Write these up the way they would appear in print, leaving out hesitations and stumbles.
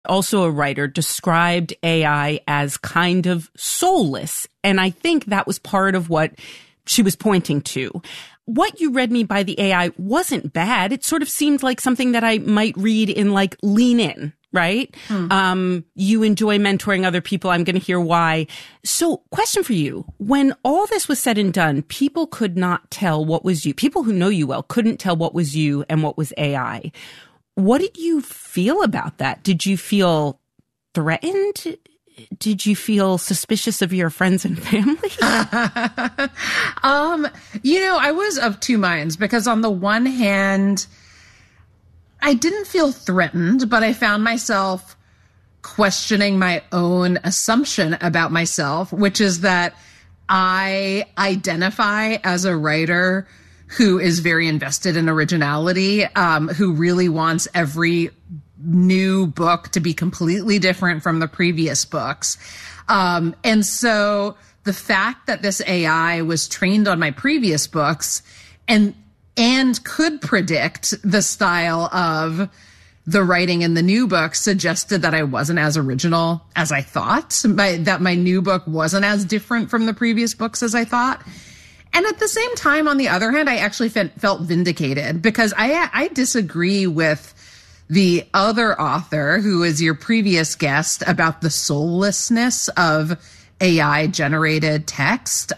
also a writer, described AI as kind of soulless. And I think that was part of what she was pointing to. What you read me by the AI wasn't bad. It sort of seemed like something that I might read in like Lean In, right? You enjoy mentoring other people. I'm going to hear why. So question for you. When all this was said and done, people could not tell what was you. People who know you well couldn't tell what was you and what was AI. What did you feel about that? Did you feel threatened? Did you feel suspicious of your friends and family? I was of two minds, because on the one hand, I didn't feel threatened, but I found myself questioning my own assumption about myself, which is that I identify as a writer who is very invested in originality, who really wants every new book to be completely different from the previous books. And so the fact that this AI was trained on my previous books and could predict the style of the writing in the new book suggested that I wasn't as original as I thought, that my new book wasn't as different from the previous books as I thought. And at the same time, on the other hand, I actually felt vindicated, because I disagree with the other author, who is your previous guest, about the soullessness of AI-generated text.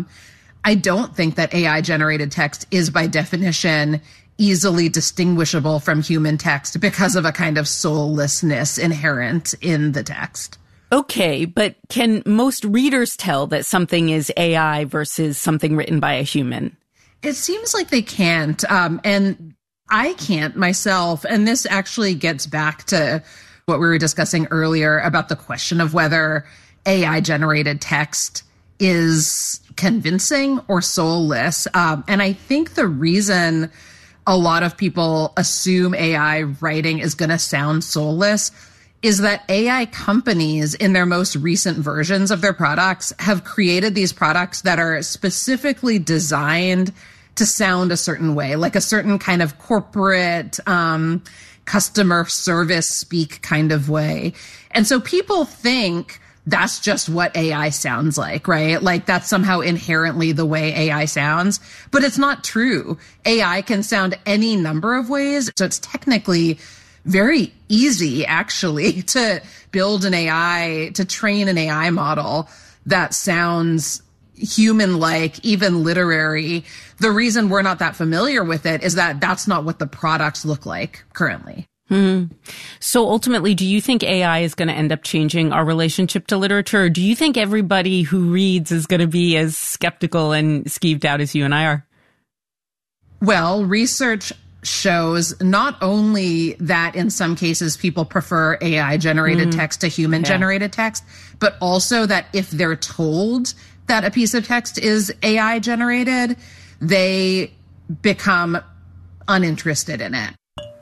I don't think that AI-generated text is, by definition, easily distinguishable from human text because of a kind of soullessness inherent in the text. Okay, but can most readers tell that something is AI versus something written by a human? It seems like they can't. And I can't myself. And this actually gets back to what we were discussing earlier about the question of whether AI-generated text is convincing or soulless. And I think the reason a lot of people assume AI writing is going to sound soulless is that AI companies in their most recent versions of their products have created these products that are specifically designed to sound a certain way, like a certain kind of corporate, customer service speak kind of way. And so people think that's just what AI sounds like, right? Like that's somehow inherently the way AI sounds, but it's not true. AI can sound any number of ways. So it's technically very easy, actually, to build an AI, to train an AI model that sounds human-like, even literary. The reason we're not that familiar with it is that that's not what the products look like currently. So ultimately, do you think AI is going to end up changing our relationship to literature? Or do you think everybody who reads is going to be as skeptical and skeeved out as you and I are? Well, research shows not only that in some cases people prefer AI-generated text to human-generated text, but also that if they're told that a piece of text is AI-generated, they become uninterested in it.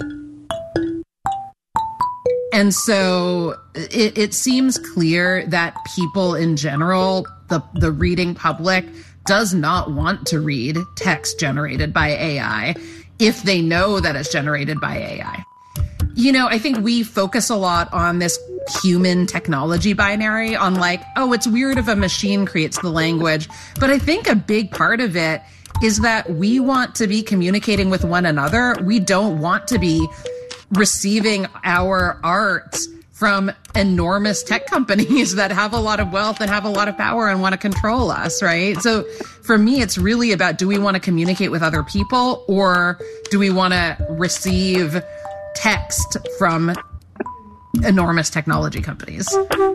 And so it seems clear that people in general, the reading public, does not want to read text generated by AI if they know that it's generated by AI. You know, I think we focus a lot on this human technology binary, on like, oh, it's weird if a machine creates the language. But I think a big part of it is that we want to be communicating with one another. We don't want to be receiving our art from enormous tech companies that have a lot of wealth and have a lot of power and want to control us, right? So for me, it's really about, do we want to communicate with other people, or do we want to receive text from enormous technology companies?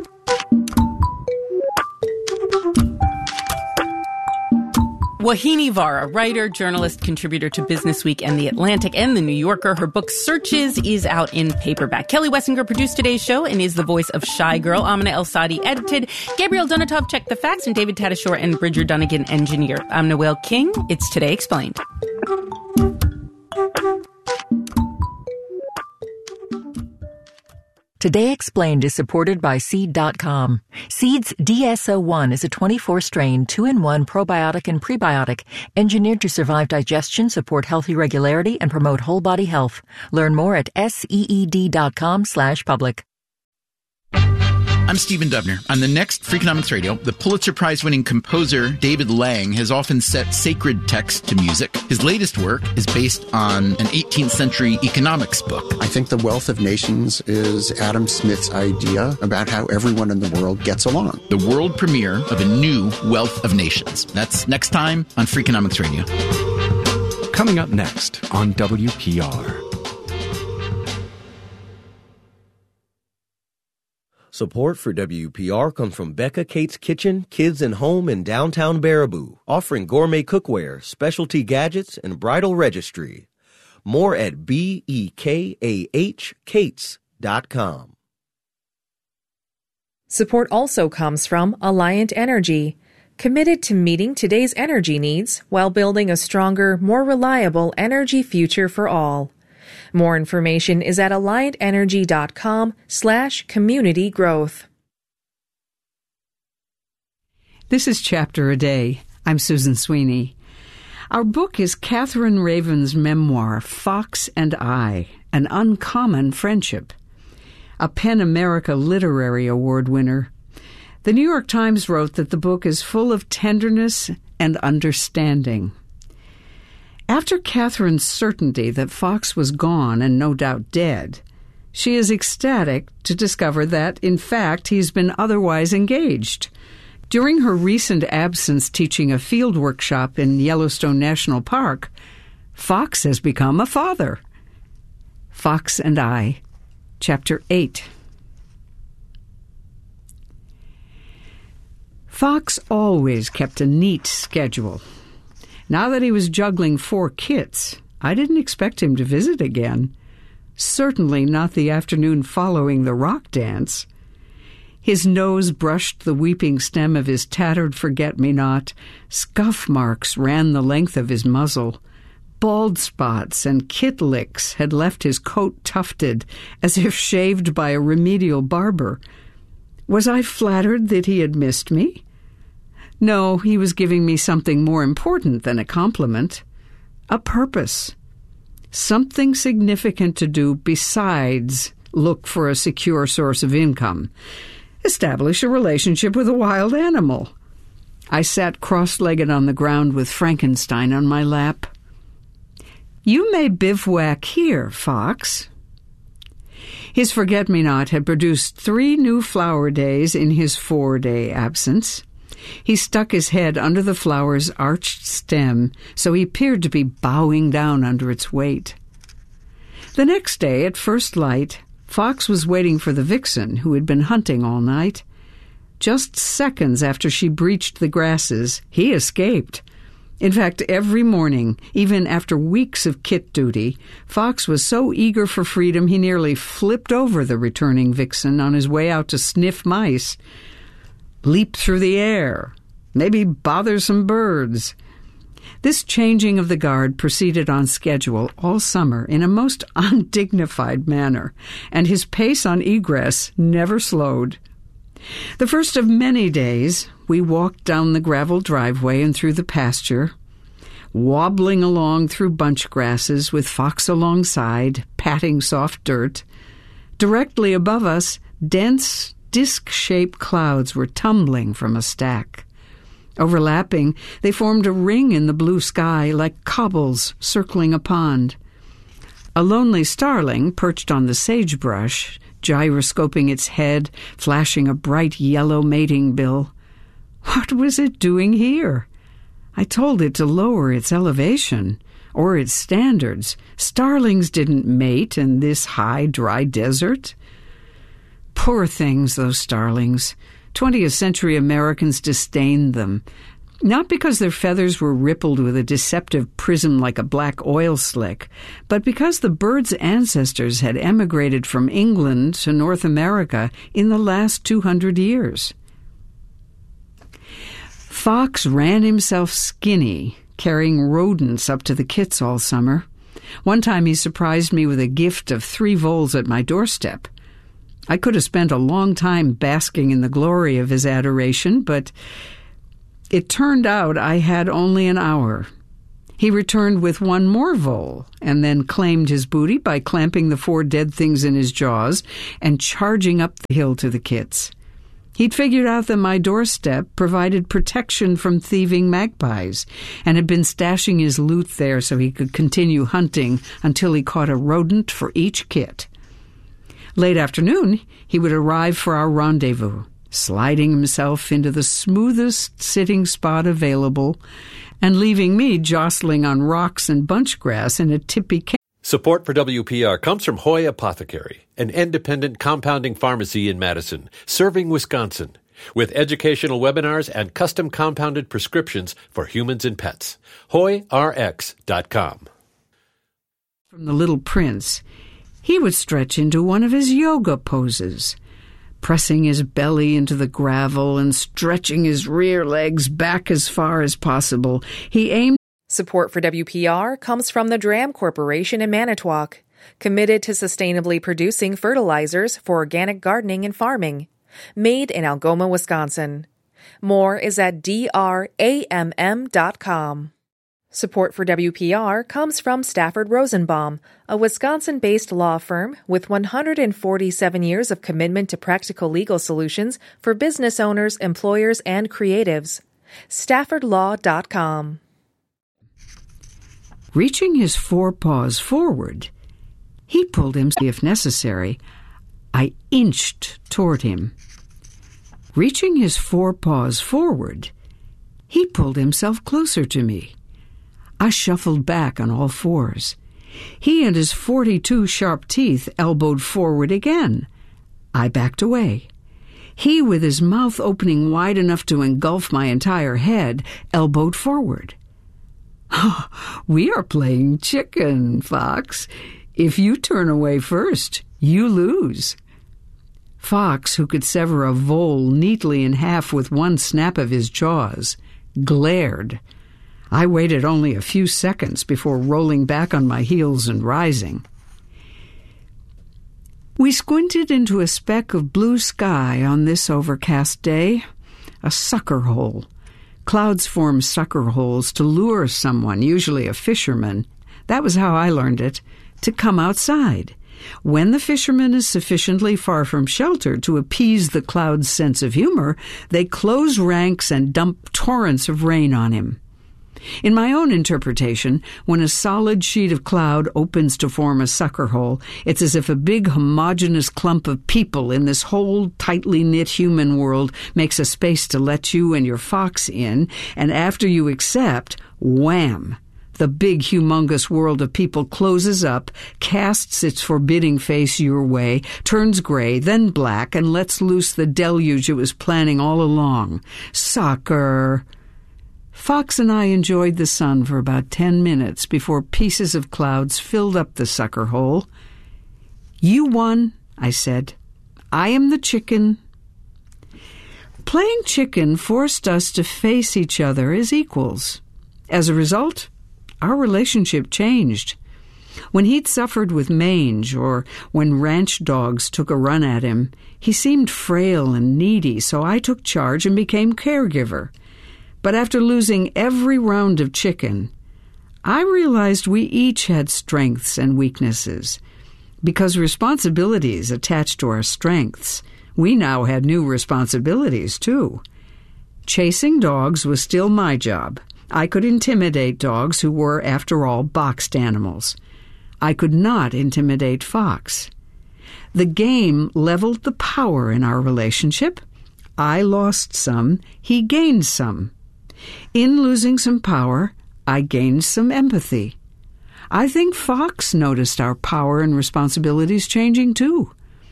Wahini Vara, writer, journalist, contributor to Businessweek and The Atlantic and The New Yorker. Her book Searches is out in paperback. Kelly Wessinger produced today's show and is the voice of Shy Girl. Amina El-Sadi edited. Gabriel Donatov checked the facts, and David Tadashore and Bridger Dunnigan engineered. I'm Noelle King. It's Today Explained. Today Explained is supported by Seed.com. Seed's DSO1 is a 24-strain, 2-in-1 probiotic and prebiotic engineered to survive digestion, support healthy regularity, and promote whole body health. Learn more at SEED.com/public. I'm Stephen Dubner. On the next Freakonomics Radio, the Pulitzer Prize-winning composer David Lang has often set sacred text to music. His latest work is based on an 18th century economics book. I think The Wealth of Nations is Adam Smith's idea about how everyone in the world gets along. The world premiere of a new Wealth of Nations. That's next time on Freakonomics Radio. Coming up next on WPR. Support for WPR comes from Becca Kate's Kitchen, Kids and Home in downtown Baraboo, offering gourmet cookware, specialty gadgets, and bridal registry. More at BEKAHKates.com. Support also comes from Alliant Energy, committed to meeting today's energy needs while building a stronger, more reliable energy future for all. More information is at alliantenergy.com/community growth. This is Chapter a Day. I'm Susan Sweeney. Our book is Catherine Raven's memoir, Fox and I, An Uncommon Friendship, a PEN America Literary Award winner. The New York Times wrote that the book is full of tenderness and understanding. After Catherine's certainty that Fox was gone and no doubt dead, she is ecstatic to discover that, in fact, he's been otherwise engaged. During her recent absence teaching a field workshop in Yellowstone National Park, Fox has become a father. Fox and I, Chapter 8. Fox always kept a neat schedule. Now that he was juggling 4 kits, I didn't expect him to visit again. Certainly not the afternoon following the rock dance. His nose brushed the weeping stem of his tattered forget-me-not. Scuff marks ran the length of his muzzle. Bald spots and kit licks had left his coat tufted, as if shaved by a remedial barber. Was I flattered that he had missed me? No, he was giving me something more important than a compliment. A purpose. Something significant to do besides look for a secure source of income. Establish a relationship with a wild animal. I sat cross-legged on the ground with Frankenstein on my lap. You may bivouac here, Fox. His forget-me-not had produced 3 new flower days in his 4-day absence. He stuck his head under the flower's arched stem, so he appeared to be bowing down under its weight. The next day, at first light, Fox was waiting for the vixen, who had been hunting all night. Just seconds after she breached the grasses, he escaped. In fact, every morning, even after weeks of kit duty, Fox was so eager for freedom he nearly flipped over the returning vixen on his way out to sniff mice. Leap through the air, maybe bother some birds. This changing of the guard proceeded on schedule all summer in a most undignified manner, and his pace on egress never slowed. The first of many days, we walked down the gravel driveway and through the pasture, wobbling along through bunch grasses with Fox alongside, patting soft dirt. Directly above us, dense, disc-shaped clouds were tumbling from a stack. Overlapping, they formed a ring in the blue sky like cobbles circling a pond. A lonely starling perched on the sagebrush, gyroscoping its head, flashing a bright yellow mating bill. What was it doing here? I told it to lower its elevation, or its standards. Starlings didn't mate in this high, dry desert. Poor things, those starlings. 20th century Americans disdained them, not because their feathers were rippled with a deceptive prism like a black oil slick, but because the birds' ancestors had emigrated from England to North America in the last 200 years. Fox ran himself skinny, carrying rodents up to the kits all summer. One time he surprised me with a gift of 3 voles at my doorstep. I could have spent a long time basking in the glory of his adoration, but it turned out I had only an hour. He returned with 1 more vole, and then claimed his booty by clamping the 4 dead things in his jaws and charging up the hill to the kits. He'd figured out that my doorstep provided protection from thieving magpies and had been stashing his loot there so he could continue hunting until he caught a rodent for each kit. Late afternoon, he would arrive for our rendezvous, sliding himself into the smoothest sitting spot available and leaving me jostling on rocks and bunch grass in a tippy camp. Support for WPR comes from Hoy Apothecary, an independent compounding pharmacy in Madison, serving Wisconsin, with educational webinars and custom compounded prescriptions for humans and pets. HoyRx.com. From The Little Prince, he would stretch into one of his yoga poses, pressing his belly into the gravel and stretching his rear legs back as far as possible. He aimed. Support for WPR comes from the Dram Corporation in Manitowoc, committed to sustainably producing fertilizers for organic gardening and farming, made in Algoma, Wisconsin. More is at dramm.com. Support for WPR comes from Stafford Rosenbaum, a Wisconsin-based law firm with 147 years of commitment to practical legal solutions for business owners, employers, and creatives. staffordlaw.com. Reaching his forepaws forward, he pulled him if necessary. I inched toward him. Reaching his forepaws forward, he pulled himself closer to me. I shuffled back on all fours. He and his 42 sharp teeth elbowed forward again. I backed away. He, with his mouth opening wide enough to engulf my entire head, elbowed forward. We are playing chicken, Fox. If you turn away first, you lose. Fox, who could sever a vole neatly in half with one snap of his jaws, glared. I waited only a few seconds before rolling back on my heels and rising. We squinted into a speck of blue sky on this overcast day, a sucker hole. Clouds form sucker holes to lure someone, usually a fisherman. That was how I learned it, to come outside. When the fisherman is sufficiently far from shelter to appease the cloud's sense of humor, they close ranks and dump torrents of rain on him. In my own interpretation, when a solid sheet of cloud opens to form a sucker hole, it's as if a big homogeneous clump of people in this whole tightly knit human world makes a space to let you and your fox in, and after you accept, wham! The big humongous world of people closes up, casts its forbidding face your way, turns gray, then black, and lets loose the deluge it was planning all along. Sucker! Fox and I enjoyed the sun for about 10 minutes before pieces of clouds filled up the sucker hole. You won, I said. I am the chicken. Playing chicken forced us to face each other as equals. As a result, our relationship changed. When he'd suffered with mange or when ranch dogs took a run at him, he seemed frail and needy, so I took charge and became caregiver. But after losing every round of chicken, I realized we each had strengths and weaknesses. Because responsibilities attached to our strengths, we now had new responsibilities, too. Chasing dogs was still my job. I could intimidate dogs who were, after all, boxed animals. I could not intimidate Fox. The game leveled the power in our relationship. I lost some, he gained some. In losing some power, I gained some empathy. I think Fox noticed our power and responsibilities changing, too.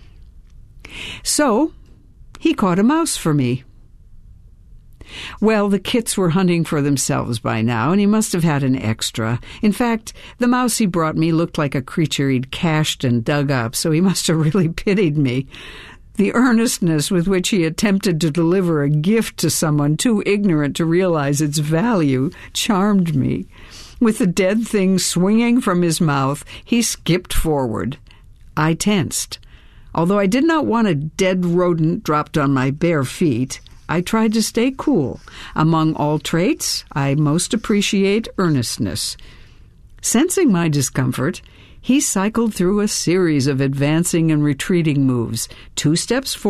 So, he caught a mouse for me. Well, the kits were hunting for themselves by now, and he must have had an extra. In fact, the mouse he brought me looked like a creature he'd cached and dug up, so he must have really pitied me. The earnestness with which he attempted to deliver a gift to someone too ignorant to realize its value charmed me. With the dead thing swinging from his mouth, he skipped forward. I tensed. Although I did not want a dead rodent dropped on my bare feet, I tried to stay cool. Among all traits, I most appreciate earnestness. Sensing my discomfort, he cycled through a series of advancing and retreating moves, 2 steps forward,